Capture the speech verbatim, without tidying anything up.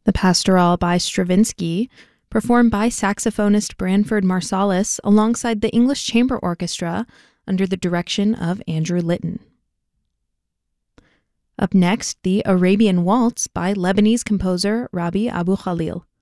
The Pastoral by Stravinsky, performed by saxophonist Branford Marsalis alongside the English Chamber Orchestra under the direction of Andrew Litton. Up next, the Arabian Waltz by Lebanese composer Rabi Abu Khalil.